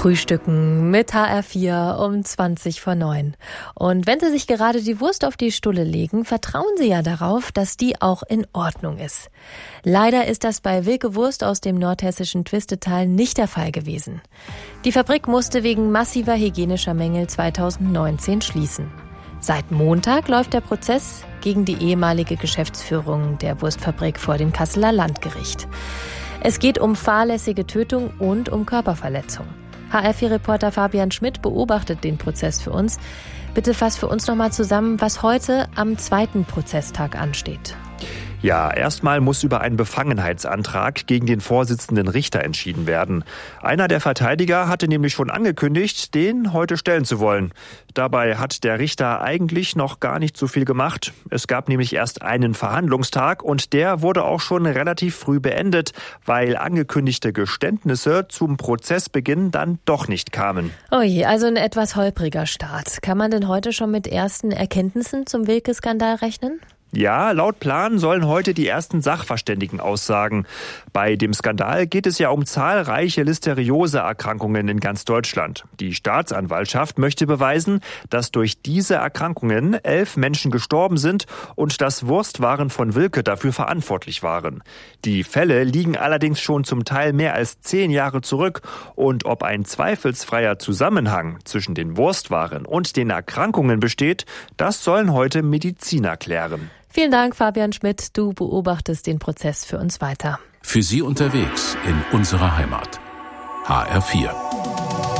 Frühstücken mit HR4 um 20:20. Und wenn Sie sich gerade die Wurst auf die Stulle legen, vertrauen Sie ja darauf, dass die auch in Ordnung ist. Leider ist das bei Wilke Wurst aus dem nordhessischen Twistetal nicht der Fall gewesen. Die Fabrik musste wegen massiver hygienischer Mängel 2019 schließen. Seit Montag läuft der Prozess gegen die ehemalige Geschäftsführung der Wurstfabrik vor dem Kasseler Landgericht. Es geht um fahrlässige Tötung und um Körperverletzung. HR4-Reporter Fabian Schmidt beobachtet den Prozess für uns. Bitte fass für uns nochmal zusammen, was heute am zweiten Prozesstag ansteht. Ja, erstmal muss über einen Befangenheitsantrag gegen den Vorsitzenden Richter entschieden werden. Einer der Verteidiger hatte nämlich schon angekündigt, den heute stellen zu wollen. Dabei hat der Richter eigentlich noch gar nicht so viel gemacht. Es gab nämlich erst einen Verhandlungstag und der wurde auch schon relativ früh beendet, weil angekündigte Geständnisse zum Prozessbeginn dann doch nicht kamen. Oh je, also ein etwas holpriger Start. Kann man denn heute schon mit ersten Erkenntnissen zum Wilke-Skandal rechnen? Ja, laut Plan sollen heute die ersten Sachverständigen aussagen. Bei dem Skandal geht es ja um zahlreiche Listerioseerkrankungen in ganz Deutschland. Die Staatsanwaltschaft möchte beweisen, dass durch diese Erkrankungen 11 Menschen gestorben sind und dass Wurstwaren von Wilke dafür verantwortlich waren. Die Fälle liegen allerdings schon zum Teil mehr als 10 Jahre zurück. Und ob ein zweifelsfreier Zusammenhang zwischen den Wurstwaren und den Erkrankungen besteht, das sollen heute Mediziner klären. Vielen Dank, Fabian Schmidt. Du beobachtest den Prozess für uns weiter. Für Sie unterwegs in unserer Heimat. HR4.